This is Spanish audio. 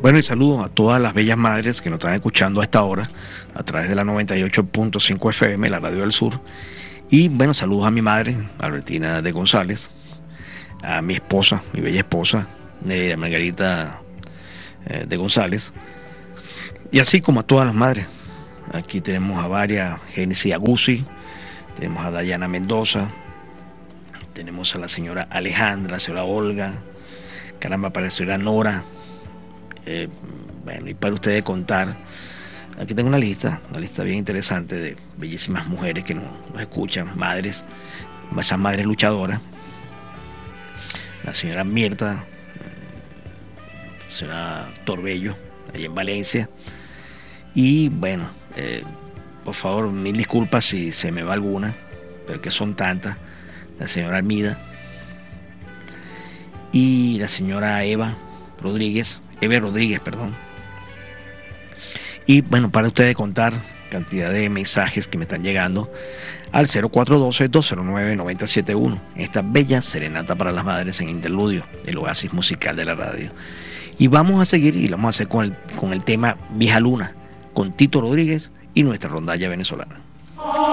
Bueno, y saludos a todas las bellas madres que nos están escuchando a esta hora a través de la 98.5 FM, la Radio del Sur. Y bueno, saludos a mi madre, Albertina de González, a mi esposa, mi bella esposa, Nereida Margarita de González, y así como a todas las madres. Aquí tenemos a varias, Génesis Aguzzi, tenemos a Dayana Mendoza, tenemos a la señora Alejandra, la señora Olga, caramba, para la señora Nora. Bueno, y para ustedes contar, aquí tengo una lista bien interesante de bellísimas mujeres que nos escuchan, madres, esas madres luchadoras. La señora Mirta, señora Torbello, allá en Valencia. Y bueno, por favor, mil disculpas si se me va alguna, pero que son tantas. La señora Almida y la señora Eva Rodríguez, perdón. Y bueno, para ustedes contar cantidad de mensajes que me están llegando al 0412-209-9071, esta bella serenata para las madres en Interludio, el oasis musical de la radio. Y vamos a seguir, y lo vamos a hacer con el tema Vieja Luna, con Tito Rodríguez y nuestra rondalla venezolana.